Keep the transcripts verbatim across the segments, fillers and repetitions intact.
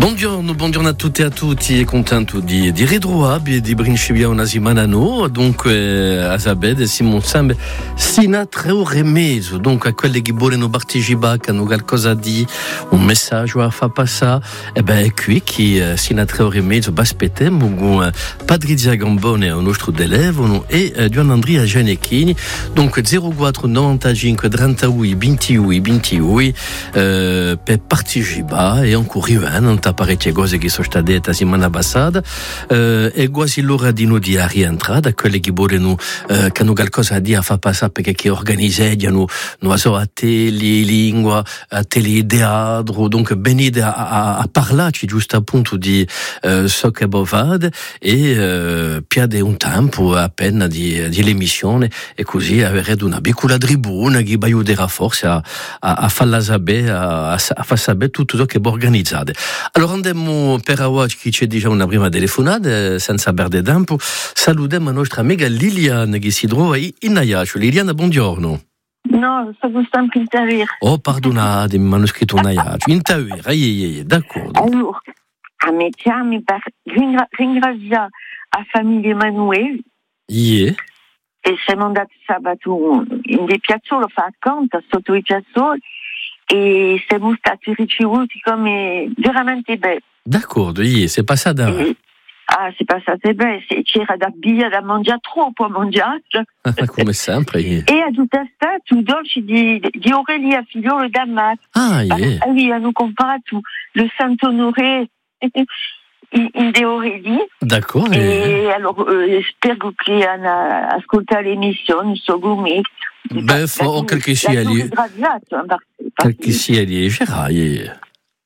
Buongiorno, buongiorno a tutti e a tutti e contento di, di ritrovare di Brincevia una settimana nuova, dunque a sapere siamo sempre sino a tre ore e mezzo, dunque a quelli che vogliono partecipare, che hanno qualcosa di un messaggio a far passare, e beh è qui che sino a tre ore e mezzo aspettiamo con Patrizia Gambone, il nostro telefono, e Gian Andrea Gianecchini, dunque zero quattro novantacinque trentadue ventidue ventidue eh, per partecipare e ancora arrivare parecchie cose che sono state dette la settimana passata, eh, è quasi l'ora di noi di rientrare, quelli che vogliono, eh, che hanno qualcosa a dire a far passare, perché che organizzano, non so, a tele lingua, a tele teatro, donc venite a, a, a parlarci giusto appunto di eh, so che bovate e eh, piade un tempo appena di, di l'emissione, e così avrete una piccola tribuna che vi aiuterà forse a, a, a farla sapere, a, a, a far sapere tutto ciò che voi organizzate. Allora andiamo per oggi, che c'è già una prima telefonata, senza perdere tempo. Salutiamo la nostra amica Liliane che si trova in Ajaccio. Liliane, buongiorno. No, sto sempre in Tavir. Oh, pardonatemi, mi hanno scritto in Ajaccio. In Tavir, d'accordo. Allora, a me chiami per ringraziare la famiglia Emanuele. Yeah. E siamo andati sabato in dei piazzoli, fa accanto, sotto i piazzoli, e siamo stati ricevuti come veramente belli. D'accordo, yeah, c'est passato. E, ah, c'est passato bene, c'era da bere, da mangiare, troppo mangiato. Come sempre. Yeah. E ad stato dolce di, di Aurelia, figliolo da Matt. Ah, yeah. Ah, oui, hanno comprato le Saint-Honoré in, in de Aurélie. D'accordo. E allora eh, spero che hanno ascoltato l'emissione, so come. Beh, o quel che sia lì. Quel che sia lì, c'era, yeah.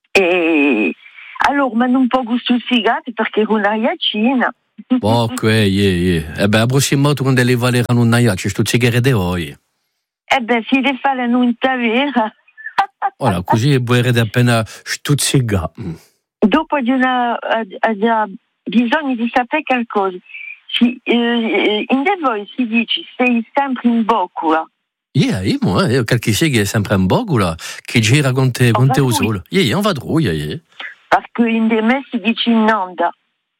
E allora, ma non poco stuzzicati perché ero una iacina. Ok, yeah, yeah. E beh, la prossima volta quando le valeranno un iaccio, stuzzicare voi. E beh, se le fanno in Tavera. Ora, così vorrete appena stuzzicare. Dopo di una, ha bisogno di sapere qualcosa. Si, eh, in de voi si dice sei sempre in bocula. Yeah, io, eh, qualche sia che è sempre in bocula, che gira con te, con te solo. Yeah, on va drouille, yeah. Perché in de me si dice in onda.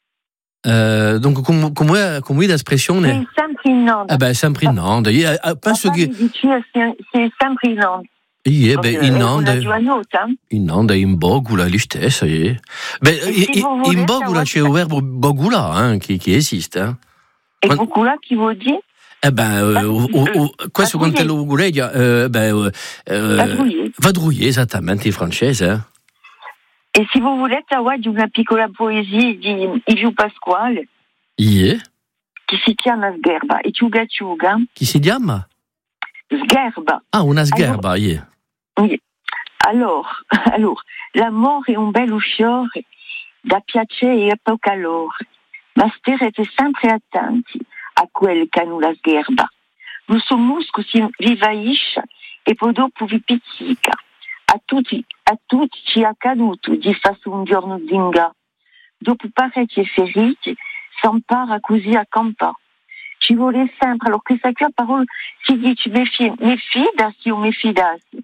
Uh, donc, come com, com l'espressione? Sei sempre in onda. Eh beh, sempre in onda. Yeah, penso che... Dice sei sempre in onda. Yeah, beh, in onda... Nota, in onda e in bocula, è la stessa, yeah. Beh, si in, in bocula c'è il verbo bocula, eh, che, che esiste, eh. E bocula chi vuol dire? Eh ben, euh, uh, uh, uh, questo con te lo gureggia, eh, beh, uh, vadrouiller. Vadrouiller, esattamente in francese. Eh? E se voi volete avere una piccola poesia di Ivio Pasquale, yeah. che si chiama Sgherba, e ciuga ciuga. Chi si chiama? Sgherba. Ah, una sgherba, allora, yeah. Oui. Alors, alors, l'amore è un bello fiore, da piacere e poco calore, ma starete sempre attenti a quel che hanno la sgherba. Lo suo musco si rivaisce e poi dopo vi pizzica. A tutti, a tutti ci è accaduto di fare un giorno zinga. Dopo parecchie ferite, s'empara così a campa. Ci vuole sempre, allora questa qui parola si dice mefidasi o mefidasi.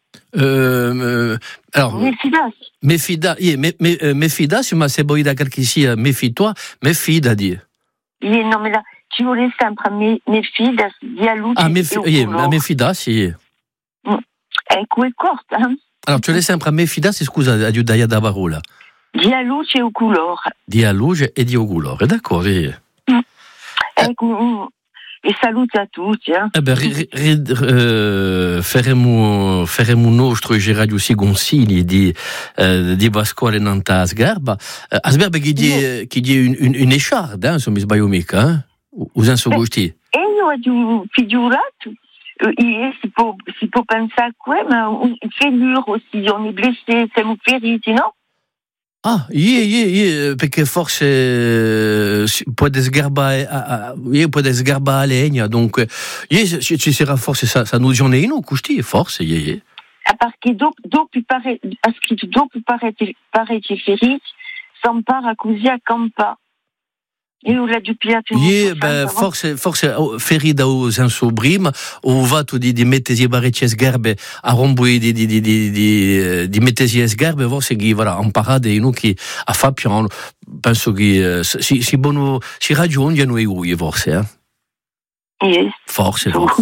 Euh, alors, mefidasi. Mefida, yeah, me, me, uh, mefidasi, ma se vuoi da qualche sia, mefi-toi, mefida dire. Yeah, non, mais là, ci vuole sempre me, mefidasi, di a luce ah, mef, e yeah, a mefidasi, yeah. Mm. Ecco, è corta, eh? Alors, tu le sempre a mefidasi, scusa, a daia da parola. Di a luce e o colore. Di a luce e di o colore, d'accordo, yeah. Mm. Ecco, mm. E saluti a tutti. Eh, eh ben, re, re, re, faremo, faremo nostro e Radio si consigli di, eh, di Pasquale Nanta a Sgherba. Eh, a Sgherba che dia un, un, un écharde, eh, se mi sbaglio mica, eh? Usan so gusti. E io ho figurato, eh, si, può, si può pensare a quello, ma un fellure aussi, on est blessé, siamo feriti, no? Ah, yeah, yeah, yeah, perché forse eh, può sgarbare, yeah, può sgarbare a legna, donc yeah, ci sarà forse sa, sa nozione in un custi, forse, yeah, yeah. Ah, perché dopo, dopo pare, ha scritto dopo parecchi feriti, s'empara così a campa. Io l'ho già piaciuto. Ie, beh, forse, forse ferida o senso prima, o vato di, di mettesi barecce sgarbe a rombui di, di, di, di, di, di mettesi sgarbe, forse che, voilà, un parade in che a fa piano, penso che si, si buono, si ragioni a noi ui, forse, eh? Yes. Forse, forse.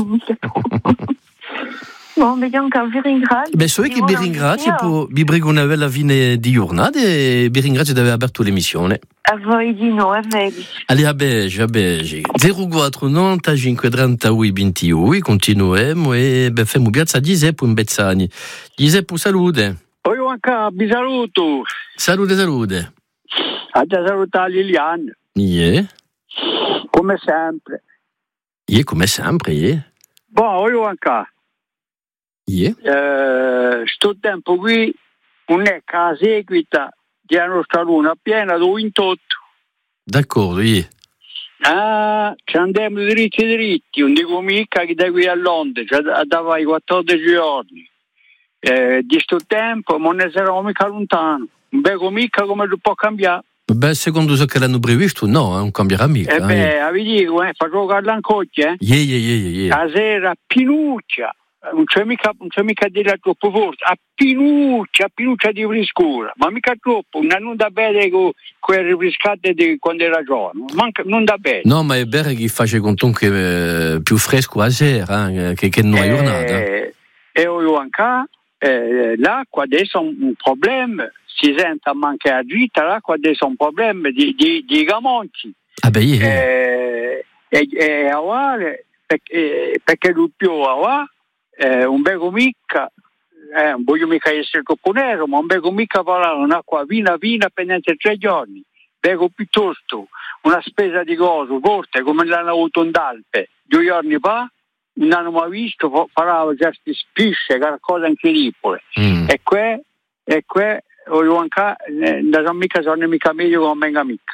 Bon, vediamo che vi ringrazio. Beh, so che vi ringrazio, vi prego una bella fine di giornata e vi ringrazio di aver aperto l'emissione. A voi di no, a vedi. Allez, a bege, a bege. zero quattro novantacinque trentaotto ventuno, continuiamo e beh, femo piazza Giuseppe in Bezzani. Giuseppe, salute. Poi anche vi saluto. Salute, salute. A te salutare Liliane. Yeah. Come sempre. Yeah, come sempre, yeah. Boh, io anche. Yeah. Eh, sto tempo qui non è che la seguita della nostra luna piena dove in tutto. D'accordo, yeah. Ah, ci andiamo dritti dritti, non dico mica che da qui a Londra, cioè da i quattordici giorni. Eh, di sto tempo non ne sarò mica lontano, non vedo mica come può cambiare. Beh, secondo ciò che l'hanno previsto, no, non cambierà mica. Eh beh, vi dico, eh, faccio giocare l'ancocchia, eh. Yeah, yeah, yeah, yeah. La sera pinuccia. Non c'è mica, non c'è mica dire troppo forte, a pinuccia, a pinuccia di frescura, ma mica troppo, non da bene con quelle rifrescate di quando era giorno, manca, non da bene. No, ma è vero che faccia con che eh, più fresco a sera, eh, che, che non è giornata. E io anche, eh, l'acqua adesso è un problema, si sente manca a gita, l'acqua adesso è un problema di, di, di gamonci. Ah beh, yeah. E, e, e a perché, perché lo più a Eh, un beco mica, eh, non voglio mica essere troppo nero, ma un beco mica parlare un'acqua vina vina pendente tre giorni, beco piuttosto una spesa di coso forte come l'hanno avuto in Alpe due giorni fa, non hanno mai visto, parlavo già sti spisce, qualcosa incredibile. Mm. E qua, e qua, voglio anche, non mica sono mica meglio che non venga mica.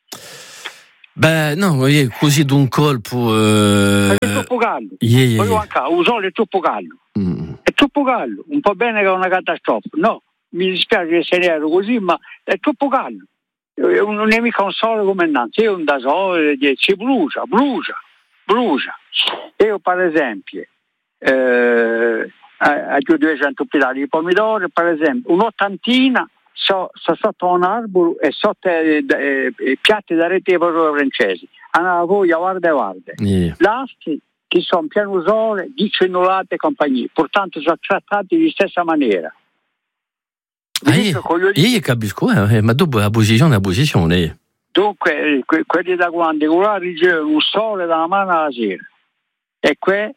Beh, no, così d'un colpo. Eh... È troppo caldo. Yeah, yeah, yeah. Anche, il sole è troppo caldo. Mm. È troppo caldo. Un po' bene che è una catastrofe. No, mi dispiace essere nero così, ma è troppo caldo. Non è mica un sole come innanzi. Io un da sole, si brucia, brucia, brucia. Io, per esempio, eh, ho duecento pedali di pomidori, per esempio, un'ottantina. So, so sotto un albero e sotto eh, eh, piatti da rete francesi. Hanno voglia, guarda e guarda. Yeah. Lasti che sono pieno sole, dicennolate e compagnie, pertanto sono trattati di stessa maniera. Ah, io, io capisco, eh, ma dopo la posizione è la posizione. Dunque, eh, que- quelli da quando ricevono un sole dalla mano alla sera. E qui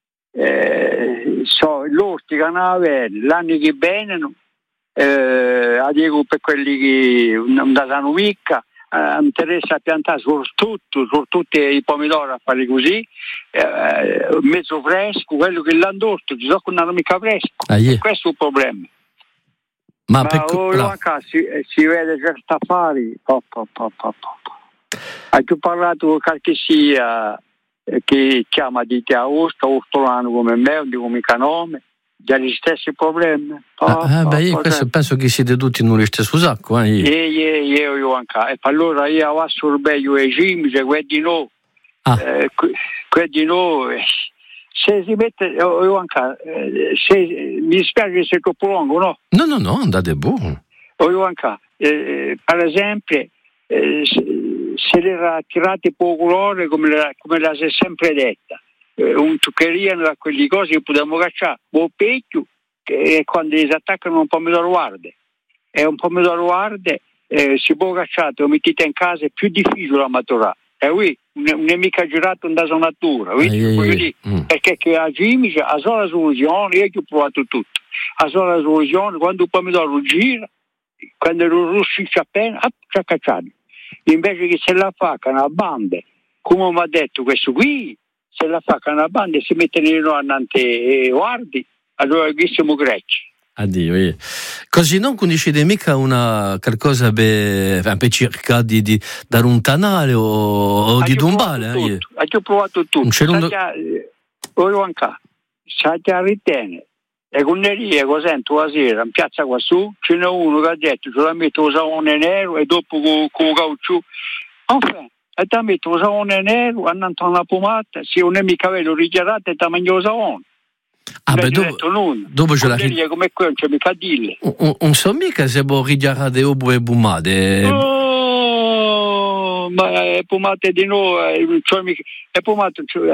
eh, so, l'orti che hanno avuto, l'anno che vengono, Eh, a Diego per quelli che non danno mica, eh, mi interessa piantare soprattutto, soprattutto i pomidori a fare così, eh, mezzo fresco, quello che l'hanno dorto, ci sono non mica fresco. Ah, yeah. Questo è il problema. Ma, Ma per co- no. Anche si, si vede certi affari. Oh, oh, oh, oh, oh. Hai tu parlato con qualche sia eh, che chiama di te a Osta, Ortolano come me, non dico mica nome. Degli stessi problemi. Oh, ah, ah, oh, beh, io questo penso che siete tutti nello stesso sacco. Eh, io. Io, io, io anche. E allora io ho sorbeglio i cimici, quelli di noi, ah. eh, quelli di noi, se si mette, io anche, se, mi dispiace se è troppo lungo, no? No, no, no, andate buono. Io anche, eh, per esempio, eh, se, se le era tirate poco colore come la, come la si è sempre detta. Un tuccherino da quelle cose che possiamo cacciare un pecchio che quando si attaccano un pomodoro guarde e un pomodoro guarde eh, si può cacciare, lo mettete in casa, è più difficile da maturare e qui non è mica girato in da natura ah, yeah, yeah. Mm. Perché che a Gimici ha sola soluzione, io ho provato tutto, ha sola soluzione quando il pomodoro gira, quando lo russisce appena ah, c'è cacciato, invece che se la fa con una banda come mi ha detto questo qui, se la fa con una banda e si mette nelle annante e guardi, allora qui siamo greci. Addio, eh. Così non conoscete mica una qualcosa per, per cercare di, di dare un tanale o, o di dombale? Eh? Ho provato tutto. Non c'è un... Io anche, se ti ritiene, le connerie che sento la sera in piazza qua su, ce n'è uno che ha detto, ce la metto usare un nero e dopo con, con caucciù. Enfin, e ti metto un savone nero, andando alla pomata, se non è mi capello rigirato e ti mangio il savone. Ah, beh, dopo, dopo ce la ri... come quello, c'è mica dille. Non un so mica se può rigirare o bue bumade. Oh, ma è pomate di noi, cioè mica, è pomate, cioè,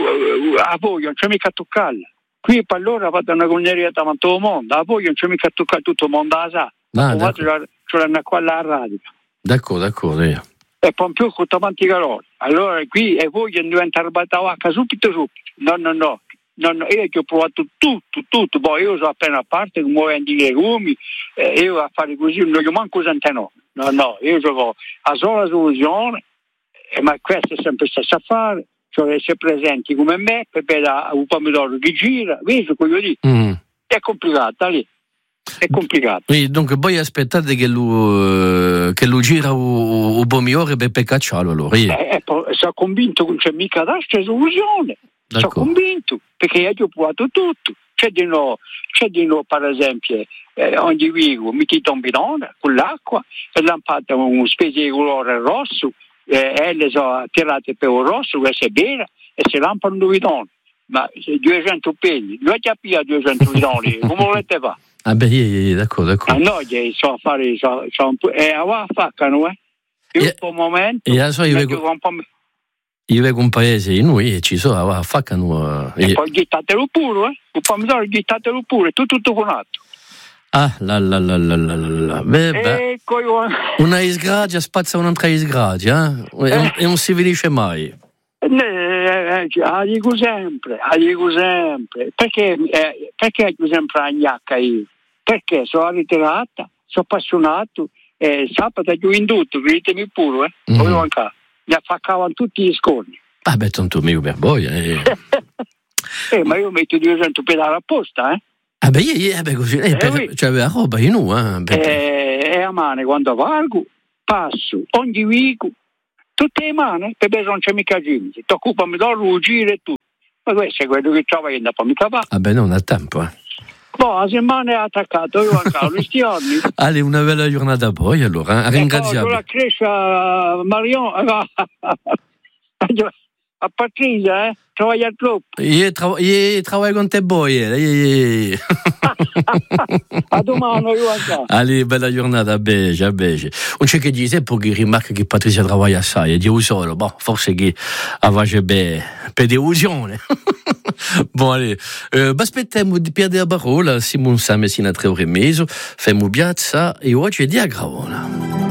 a voi non c'è mica toccarla. Qui per allora vado una cogneria da tutto il mondo, a voi non c'è mica toccare tutto il mondo a sa. La pomata ce l'hanno qua alla radio. D'accordo, d'accordo. Io. E poi più con tanti calori. Allora qui e voi diventare batavacca subito subito. No, no, no. No, no, io che ho provato tutto, tutto, poi io sono appena a parte, muovendo i legumi, eh, io a fare così non gli manco sente no, no, no, io gioco a sola soluzione, eh, ma questo è sempre stesso a fare, cioè essere presenti come me, per vedere un pomodoro che gira, vedi quello lì, mm. È complicato, lì. È complicato. E dunque poi aspettate che lui, che lui gira un pomodoro per cacciarlo allora. Eh, eh, sono convinto che non c'è mica d'altra soluzione. Sono convinto, perché io ho provato tutto. C'è di no, c'è di no per esempio, eh, ogni vigo mi tira un bidone con l'acqua e l'hanno fatto una specie di colore rosso, eh, e le sono tirate per il rosso, che è vera, e si lampano un bidone. Ma duecento pegni, due capire duecento bidoni, come volete fare? Ah beh, yeah, yeah, d'accordo, d'accordo. Ah no, so a fare, so, so un po', e a faccano, eh? Io yeah. Un momento, yeah, so io vedo... un po'... Io vedo un paese in noi e ci sono, a faccano. E, e poi gittatelo pure, eh? Un pomodoro gittatelo pure, tutto tutto conato. Ah, la la la la la la. Beh, beh. Ecco io. Una isgragia spazza un'altra isgragia, eh? E, e non si finisce mai. Eh, eh, la dico sempre, la dico sempre. Perché, eh, perché dico sempre la gnacca io? Perché sono ritirata, sono appassionato, e sabato io in tutto, ditemi pure, eh? Mm-hmm. Poi anche. Mi affaccavano tutti gli scorni. Ah beh, tanto mio per voi. Eh. eh, ma io metto duecento pedali apposta, eh? Ah beh, yeah, beh così, eh, eh, per, oui. Cioè la roba in nu, eh? E eh, a mano quando valgo, passo, ogni vico, tutte le mani, perché non c'è mica gente. Ti occupami da ruggire e tutto. Ma questo è quello che c'ho io, poi mica va. Ah beh, non ha tempo, eh. Boh, la settimana è attaccato, io ancora questi giorni. Allora, una bella giornata poi, allora, ringraziamo. Allora, cresce a Marion, a Patrizia, eh, lavora troppo. Io lavoro con te poi, eh. A domani, io ancora. Allora, bella giornata, a bece, a bece. Non c'è che dice, perché rimarca che Patrizia lavora assai, e Dio solo, boh, forse che aveva per delusione. Bon, allez, euh, aspettiamo di perdere la parola, Simon Sam e Sina tre ore e mezzo, femo piazza e oggi è di Agravona.